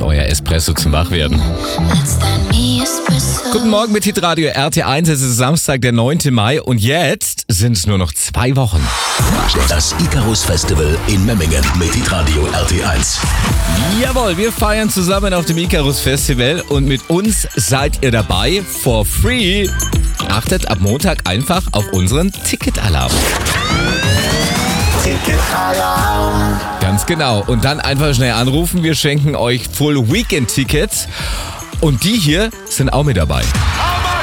euer Espresso zum Wachwerden. Guten Morgen mit Hitradio RT1. Es ist Samstag, der 9. Mai und jetzt sind es nur noch 2 Wochen. Das Icarus Festival in Memmingen mit Hitradio RT1. Jawohl, wir feiern zusammen auf dem Icarus Festival und mit uns seid ihr dabei for free. Achtet ab Montag einfach auf unseren Ticketalarm. Ticketalarm. Ganz genau. Und dann einfach schnell anrufen. Wir schenken euch Full Weekend Tickets. Und die hier sind auch mit dabei.